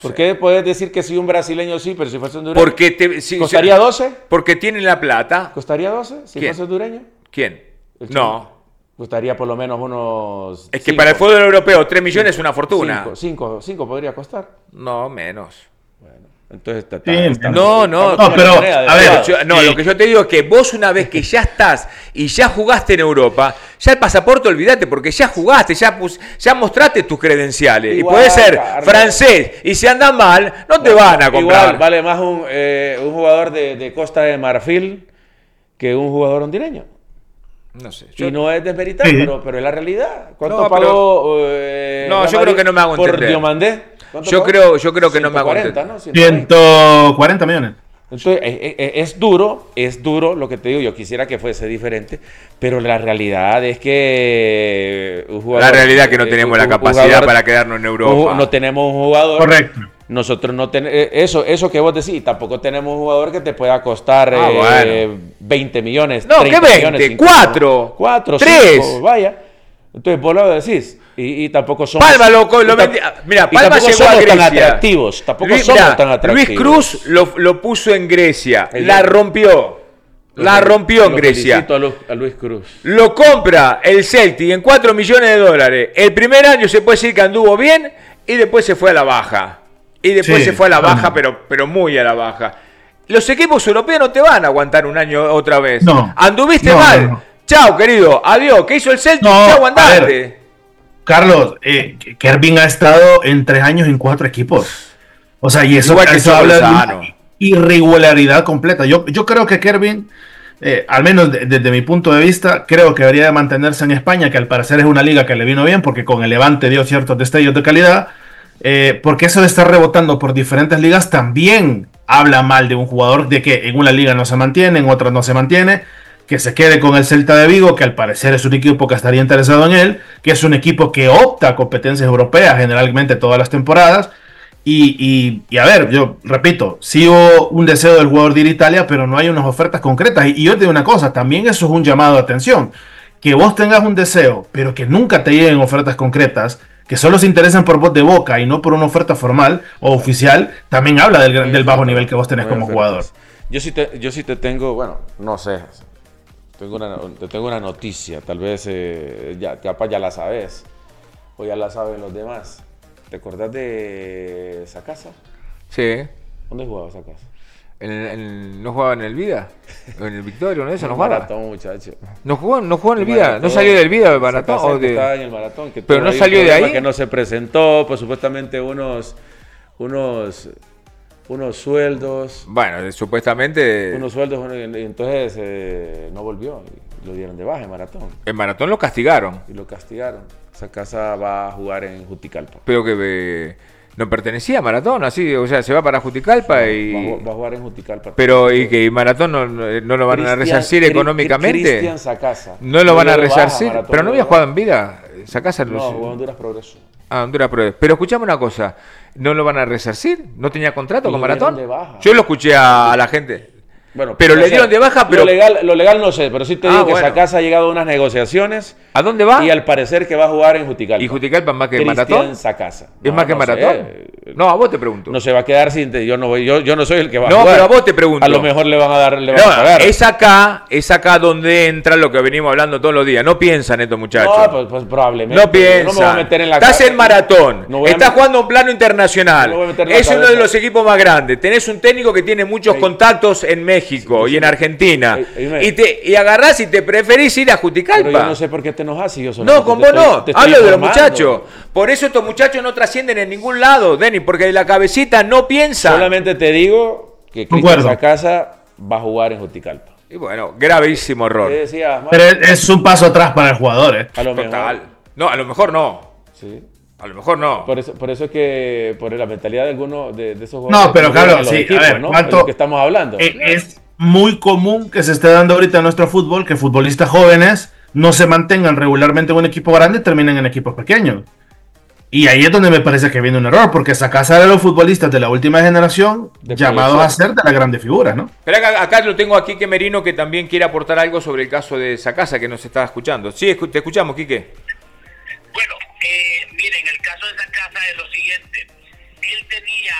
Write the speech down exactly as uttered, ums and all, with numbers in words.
¿Por qué puedes decir que si un brasileño sí, pero si fuese hondureño? Porque te, si, ¿Costaría doce? Porque tienen la plata. ¿Costaría doce si ¿Quién? fuese hondureño? ¿Quién? El No. Costaría por lo menos unos... Es que cinco. para el fútbol europeo tres millones es una fortuna. Cinco, cinco, cinco podría costar. No, menos. Bueno, entonces está, Sí, está- no, no, no, pero, moneda de a ver, lado. Yo- no, Sí. lo que yo te digo es que vos una vez que ya estás y ya jugaste en Europa, ya el pasaporte olvídate, porque ya jugaste, ya, pus- ya mostraste tus credenciales. Igual, y podés ser Carlos. francés y si andas mal, no te van a comprar. Igual vale más un, eh, un jugador de, de Costa de Marfil que un jugador hondureño. No sé. Y yo- no es desmeritar, Sí. pero, pero es la realidad. ¿Cuánto No, pagó eh, No, Real yo creo Madrid que no me hago por entender. Diomandé? ¿Cuánto Yo pagó? creo- yo creo que no me hago ciento cuarenta, entender. ¿no? ciento veinte. ciento cuarenta millones. Entonces, es, es- es duro, es duro lo que te digo. Yo quisiera que fuese diferente, pero la realidad es que un jugador, La realidad es que no eh, tenemos un- la un capacidad jugador- para quedarnos en un- Europa. no tenemos un jugador. Correcto. Nosotros no tenemos eso, eso que vos decís, tampoco tenemos un jugador que te pueda costar Ah, eh, bueno. veinte millones. No, treinta ¿qué veinte? millones, cincuenta, Cuatro. cuatro, Tres. cinco, vaya. Entonces vos lo decís. Y, y tampoco somos. Palma lo, lo y ta- vendi- Mira, y Palma tampoco llegó a somos Grecia. tan atractivos. Tampoco Luis, somos mirá, tan atractivos. Luis Cruz lo, lo puso en Grecia, El- la rompió. La Lo- rompió en lo Grecia. felicito a Lu- a Luis Cruz. Lo compra el Celtic en cuatro millones de dólares. El primer año se puede decir que anduvo bien y después se fue a la baja. Y después Sí, se fue a la bueno. baja, pero, pero muy a la baja. Los equipos europeos no te van a aguantar un año otra vez. No. Anduviste No, mal. no, no. Chao, querido. Adiós. ¿Qué hizo el Celtic? No, Chao, a andate. ver. Carlos, eh, Kervin ha estado en tres años en cuatro equipos. O sea, y eso, Igual que eso Choco habla de Lozano. una irregularidad completa. Yo, yo creo que Kervin, eh, al menos de- desde mi punto de vista, creo que debería de mantenerse en España, que al parecer es una liga que le vino bien, porque con el Levante dio ciertos destellos de calidad. Eh, porque eso de estar rebotando por diferentes ligas también habla mal de un jugador, de que en una liga no se mantiene, en otra no se mantiene, que se quede con el Celta de Vigo, que al parecer es un equipo que estaría interesado en él, que es un equipo que opta a competencias europeas generalmente todas las temporadas. Y, y- y a ver, yo repito, sí hubo un deseo del jugador de ir a Italia, pero no hay unas ofertas concretas. Y, y yo te digo una cosa, también eso es un llamado de atención. Que vos tengas un deseo, pero que nunca te lleguen ofertas concretas, que solo se interesen por voz de boca y no por una oferta formal o oficial, también habla del, gran- del bajo nivel que vos tenés Muy como enfermos. jugador. Yo sí te, yo sí te tengo, bueno, no sé. Tengo una, te tengo una noticia, tal vez eh, ya, capaz ya la sabes, o ya la saben los demás. ¿Te acordás de Sacasa? Sí. ¿Dónde jugaba Sacasa? ¿En, en- ¿No jugaba en el Vida? ¿En el Victoria? ¿No de eso? ¿No el jugaba? maratón, muchacho. ¿No jugó, no jugó en el El Vida? maratón. ¿No salió del Vida del maratón? Sacasa ¿O que de- estaba en el maratón. Que Pero tuvo no ahí un salió de problema ahí. Que no se presentó, pues supuestamente unos, unos, unos sueldos. Bueno, supuestamente Unos sueldos, bueno, y entonces eh, no volvió. Y lo dieron de baja en maratón. en maratón lo castigaron. Y lo castigaron. Esa casa va a jugar en Juticalpa. Pero que eh, no pertenecía a Maratón, así, o sea, se va para Juticalpa Va, a y... ju- va a jugar en Juticalpa. Pero, ¿y que Maratón no, no no lo van a Cristian- resarcir Cri- económicamente? Cristian Sacasa. No lo van a dio de baja, resarcir. Maratón Pero no dio había de jugado baja. en vida. Sacasa No, jugó en Honduras Progreso. Ah, Honduras Pro. Pero escuchame una cosa, ¿no lo van a resarcir? ¿No tenía contrato Y con lo dieron Maratón? de baja. Yo lo escuché a, a la gente. Bueno, Pero no le sé, dieron de baja, pero... Lo legal, lo legal no sé, pero sí te Ah, digo que bueno. Sacasa ha llegado a unas negociaciones ¿A dónde va? y al parecer que va a jugar en Juticalpa. ¿Y Juticalpa es más que Cristian Maratón? Sacasa. ¿Es No, más que no sé, Maratón? eh, No, a vos te pregunto. No se va a quedar sin... Yo no, voy, yo, yo no soy el que va No, a jugar. pero a vos te pregunto. A lo mejor le van a dar, le van No, a pagar. es acá, es acá donde entra lo que venimos hablando todos los días. No piensan estos muchachos. No, pues, pues probablemente. No piensan. No me voy a meter en la Estás ca- en Maratón. No voy a Estás met- jugando a un plano internacional. No me voy a meter en la Es uno de cabeza. los equipos más grandes. Tenés un técnico que tiene muchos Ey. contactos en México Sí, y en sí. Argentina. Ey, ey, me- y, te, y agarrás y te preferís ir a Juticalpa. Pero yo no sé por qué te enojas si yo solo No, con vos no. te estoy Hablo de los informando. muchachos. Por eso estos muchachos no trascienden en ningún lado, Denis, porque de la cabecita no piensan. Solamente te digo que Cristian Concuerdo. Sacasa va a jugar en Juticalpa. Y bueno, gravísimo error. ¿Qué decías, Mar? Pero es, es un paso atrás para el jugador, ¿eh? A lo Total. mejor. No, a lo mejor no. Sí. A lo mejor no. Por eso, por eso es que por la mentalidad de algunos de, de esos No, pero que claro, juegan en los sí, equipos, a ver, ¿no? ¿cuánto- De lo que estamos hablando. Eh, Es muy común que se esté dando ahorita en nuestro fútbol que futbolistas jóvenes no se mantengan regularmente en un equipo grande y terminen en equipos pequeños. Y ahí es donde me parece que viene un error, porque sacas a los futbolistas de la última generación De llamados proyección. a ser de la grande figura, ¿no? Pero acá, acá lo tengo a Quique Merino que también quiere aportar algo sobre el caso de Sacasa que nos está escuchando. Sí, escu- te escuchamos, Quique.